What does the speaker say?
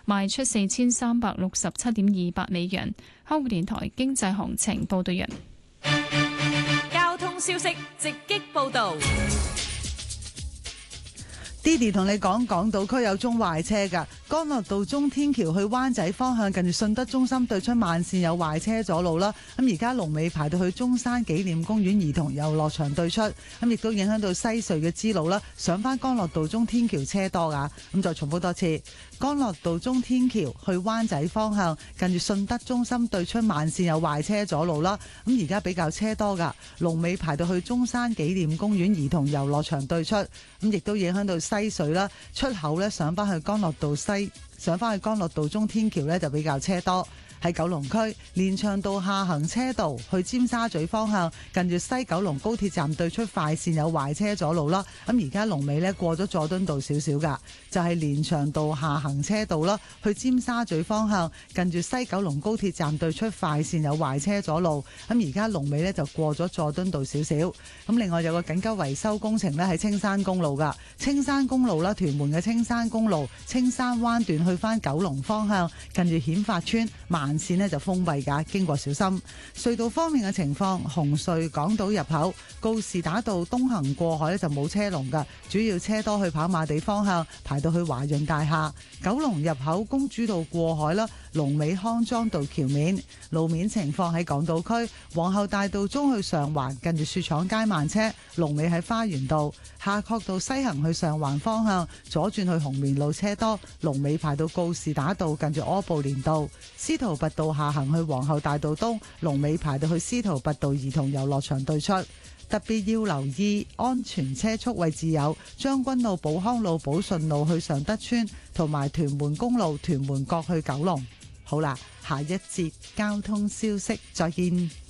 賣出4367.28美元。香港電台經濟行情報道人。 交通消息直擊報道。 Didi 同你講，港島區有宗壞車㗎，干諾道中天橋去灣仔方向，近住信德中心對出慢線有壞車阻路啦。咁而家龍尾排到去中山紀念公園兒童遊樂場對出，咁亦都影響到西隧嘅支路啦。上返干諾道中天橋車多㗎，咁再重複多次，干諾道中天橋去灣仔方向，近住信德中心對出慢線有壞車阻路啦。咁而家比較車多㗎，龍尾排到去中山紀念公園兒童遊樂場對出，咁亦都影響到西隧啦，出口咧上返去干諾道西，上返去干諾道中天橋咧就比較車多。喺九龍區連翔道下行車道去尖沙咀方向，近住西九龍高鐵站對出快線有壞車阻路啦。咁而家龍尾咧過咗佐敦道少少噶，就係連翔道下行車道啦，去尖沙咀方向，近住西九龍高鐵站對出快線有壞車阻路。咁而家龍尾咧就過咗佐敦道少少。咁另外有個緊急維修工程咧喺青山公路噶，青山公路啦，屯門嘅青山公路青山灣段去翻九龍方向，近住顯發村慢線呢就封閉㗎，經過小心。隧道方面嘅情況，紅隧港島入口告士打道東行過海呢就冇車龍㗎，主要車多去跑馬地方向，排到去華潤大廈。九龍入口公主道過海啦，龍尾康莊道橋面。路面情況喺港島區皇后大道中去上環，近住雪廠街慢車，龍尾喺花園道。夏慤道西行去上環方向，左轉去紅棉路車多，龍尾排到告士打道近住柯布連道。司徒拔道下行去皇后大道東，龍尾排到去司徒拔道兒童遊樂場對出。特別要留意安全車速位置有將軍澳寶康路、寶順路去尚德邨，同埋屯門公路屯門角去九龍。好啦，下一節交通消息再見。